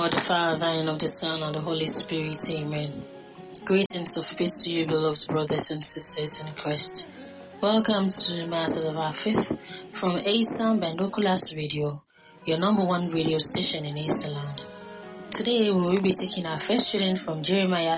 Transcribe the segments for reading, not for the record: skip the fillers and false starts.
God the Father, and of the Son, and the Holy Spirit. Amen. Greetings of peace to you, beloved brothers and sisters in Christ. Welcome to Matters of Our Faith from Eastern Binoculars Radio, your number one radio station in Eastland. Today we will be taking our first reading from Jeremiah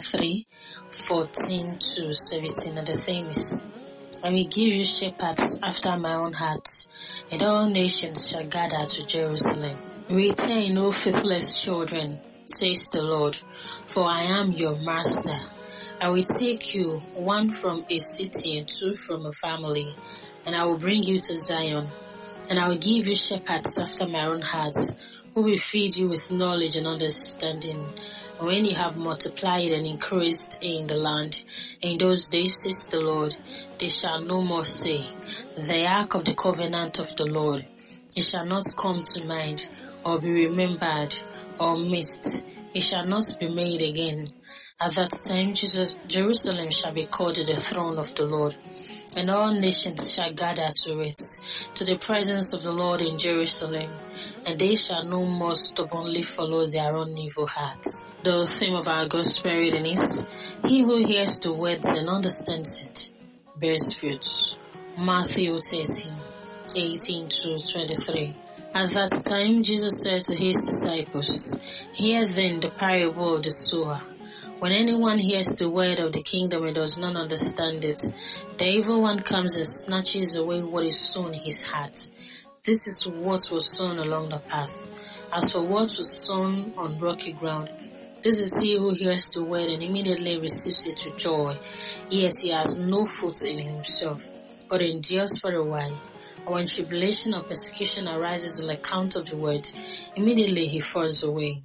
3:14 to 17, and the theme is, I will give you shepherds after my own heart, and all nations shall gather to Jerusalem. Return, O faithless children, says the Lord, for I am your master. I will take you, one from a city and two from a family, and I will bring you to Zion. And I will give you shepherds after my own heart, who will feed you with knowledge and understanding. And when you have multiplied and increased in the land, in those days, says the Lord, they shall no more say, the ark of the covenant of the Lord. It shall not come to mind, or be remembered, or missed. It shall not be made again. At that time, Jerusalem shall be called the throne of the Lord, and all nations shall gather to it, to the presence of the Lord in Jerusalem, and they shall no more stubbornly follow their own evil hearts. The theme of our gospel reading is, he who hears the words and understands it bears fruit. Matthew 13:18 to 23. At that time, Jesus said to his disciples, hear then the parable of the sower. When anyone hears the word of the kingdom and does not understand it, the evil one comes and snatches away what is sown in his heart. This is what was sown along the path. As for what was sown on rocky ground, this is he who hears the word and immediately receives it with joy, yet he has no fruit in himself, but endures for a while. And when tribulation or persecution arises on account of the word, immediately he falls away.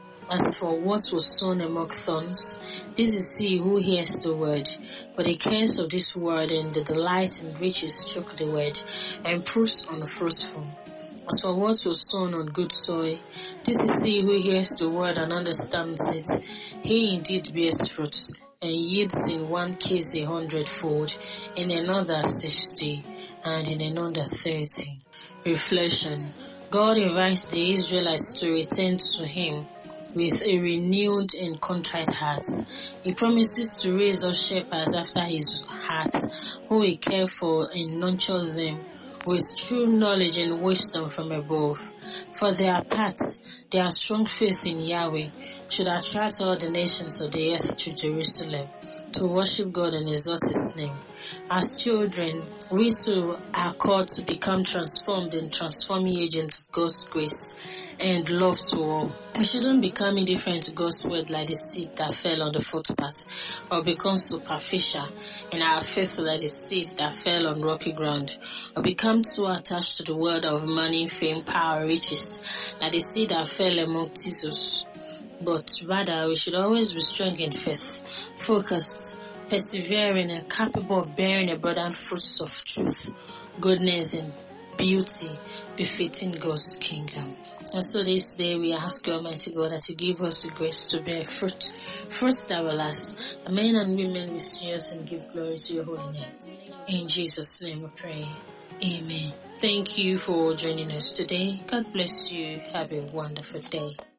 As for what was sown among thorns, this is he who hears the word, but the cares of this world and the delight and riches choke the word, and proves unfruitful. As for what was sown on good soil, this is he who hears the word and understands it. He indeed bears fruit, and yields in one case 100-fold, in another 60, and in another 30. Reflection. God invites the Israelites to return to him with a renewed and contrite heart. He promises to raise up shepherds after his heart, who will care for and nurture them with true knowledge and wisdom from above. For their part, their strong faith in Yahweh should attract all the nations of the earth to Jerusalem to worship God and exalt his name. As children, we too are called to become transformed and transforming agents of God's grace and love to all. We shouldn't become indifferent to God's word like the seed that fell on the footpath, or become superficial in our faith like the seed that fell on rocky ground, or become too attached to the world of money, fame, power, riches like the seed that fell among thistles. But rather, we should always be strong in faith, focused, persevering, and capable of bearing abundant fruits of truth, goodness, and beauty befitting God's kingdom. And so this day we ask Almighty God that you give us the grace to bear fruits that will last. The men and women will see us and give glory to your holy name. In Jesus' name we pray. Amen. Thank you for joining us today. God bless you. Have a wonderful day.